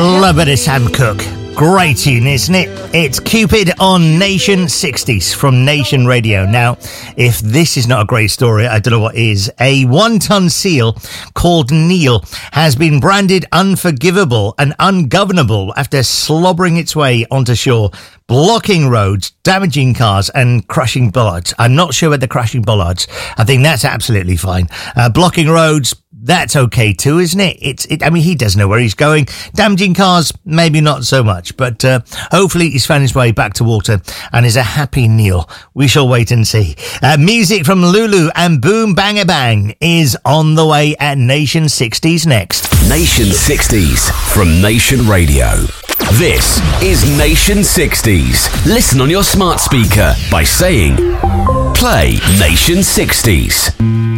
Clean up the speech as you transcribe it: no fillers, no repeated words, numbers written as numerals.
Love it, Sam Cooke. Great tune, isn't it? It's Cupid on Nation 60s from Nation Radio. Now, if this is not a great story, I don't know what is. A 1-ton seal called Neil has been branded unforgivable and ungovernable after slobbering its way onto shore, blocking roads, damaging cars and crushing bollards. I'm not sure about the crushing bollards. I think that's absolutely fine. Blocking roads, that's okay too, isn't it? I mean, he doesn't know where he's going. Damaging cars, maybe not so much, but hopefully he's found his way back to water and is a happy Neil. We shall wait and see. Music from Lulu and Boom Banga Bang is on the way at Nation 60s next. Nation 60s from Nation Radio. This is Nation 60s. Listen on your smart speaker by saying, play Nation 60s.